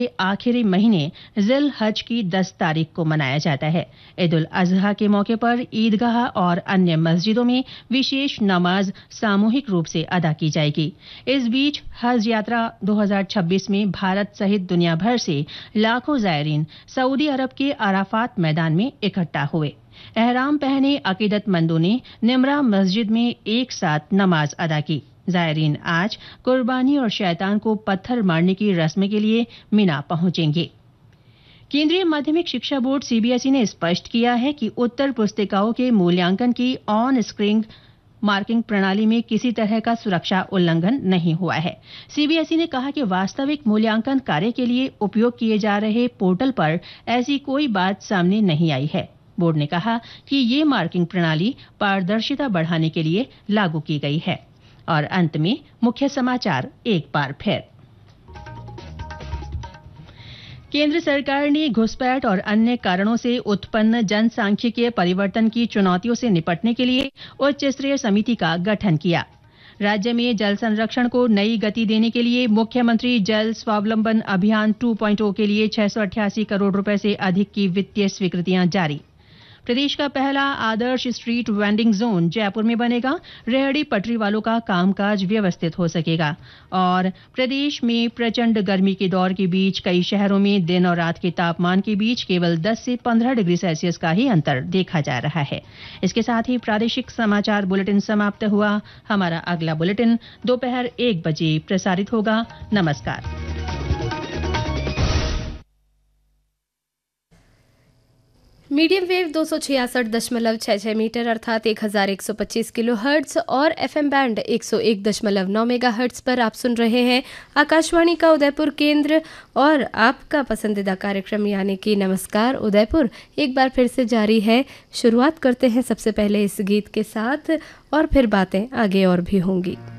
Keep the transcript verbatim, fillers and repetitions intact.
आखिरी महीने जिल हज की दस तारीख को मनाया जाता है। ईद उल अजहा के मौके पर ईदगाह और अन्य मस्जिदों में विशेष नमाज सामूहिक रूप से अदा की जाएगी। इस बीच हज यात्रा दो हज़ार छब्बीस में भारत सहित दुनिया भर से लाखों जायरीन सऊदी अरब के अराफात मैदान में इकट्ठा हुए। एहराम पहने अकीदतमंदों ने निमरा मस्जिद में एक साथ नमाज अदा की। जायरीन आज कुर्बानी और शैतान को पत्थर मारने की रस्म के लिए मिना पहुंचेंगे। केंद्रीय माध्यमिक शिक्षा बोर्ड सीबीएसई ने स्पष्ट किया है कि उत्तर पुस्तिकाओं के मूल्यांकन की ऑन स्क्रीन मार्किंग प्रणाली में किसी तरह का सुरक्षा उल्लंघन नहीं हुआ है। सीबीएसई ने कहा कि वास्तविक मूल्यांकन कार्य के लिए उपयोग किए जा रहे पोर्टल पर ऐसी कोई बात सामने नहीं आई है। बोर्ड ने कहा कि ये मार्किंग प्रणाली पारदर्शिता बढ़ाने के लिए लागू की गई है। और अंत में मुख्य समाचार एक बार फिर। केंद्र सरकार ने घुसपैठ और अन्य कारणों से उत्पन्न जनसांख्यिकीय परिवर्तन की चुनौतियों से निपटने के लिए उच्च स्तरीय समिति का गठन किया। राज्य में जल संरक्षण को नई गति देने के लिए मुख्यमंत्री जल स्वावलंबन अभियान टू पॉइंट ओ के लिए छह सौ अट्ठासी करोड़ रुपए से अधिक की वित्तीय स्वीकृतियां जारी। प्रदेश का पहला आदर्श स्ट्रीट वेंडिंग जोन जयपुर में बनेगा। रेहड़ी पटरी वालों का कामकाज व्यवस्थित हो सकेगा। और प्रदेश में प्रचंड गर्मी के दौर के बीच कई शहरों में दिन और रात के तापमान के बीच केवल दस से पंद्रह डिग्री सेल्सियस का ही अंतर देखा जा रहा है। इसके साथ ही प्रादेशिक समाचार बुलेटिन समाप्त हुआ। हमारा अगला बुलेटिन दोपहर एक बजे प्रसारित होगा। नमस्कार। मीडियम वेव दो सौ छियासठ दशमलव छः छः मीटर अर्थात एक हज़ार एक सौ पच्चीस किलो हर्ट्ज और एफएम बैंड एक सौ एक दशमलव नौ मेगा हर्ट्ज पर आप सुन रहे हैं आकाशवाणी का उदयपुर केंद्र और आपका पसंदीदा कार्यक्रम यानी कि नमस्कार उदयपुर एक बार फिर से जारी है। शुरुआत करते हैं सबसे पहले इस गीत के साथ और फिर बातें आगे और भी होंगी।